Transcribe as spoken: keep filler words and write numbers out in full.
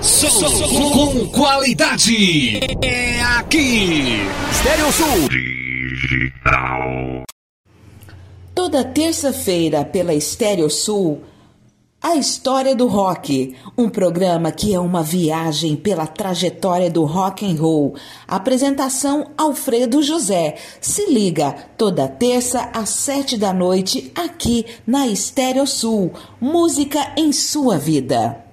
Som com qualidade. É aqui. Estéreo Sul. Digital. Toda terça-feira pela Estéreo Sul, A História do Rock, um programa que é uma viagem pela trajetória do rock and roll. Apresentação Alfredo José. Se liga, toda terça às sete da noite, aqui na Estéreo Sul. Música em sua vida.